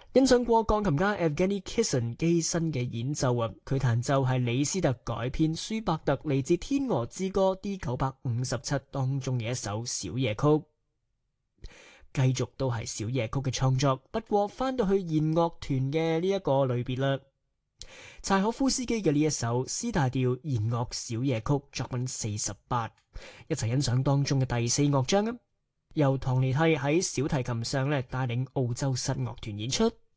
欣賞過鋼琴家 Evgeny Kissin 機身嘅演奏啊，佢彈奏係李斯特改編舒伯特嚟自《天鵝之歌》D957當中嘅一首小夜曲。繼續都係小夜曲嘅創作，不過翻到去弦樂團嘅呢一個類別啦。柴可夫斯基嘅呢一首 C 大調弦樂小夜曲作品48，一齊欣賞當中嘅第4樂章啊，由唐尼蒂喺小提琴上咧帶領澳洲室樂團演出。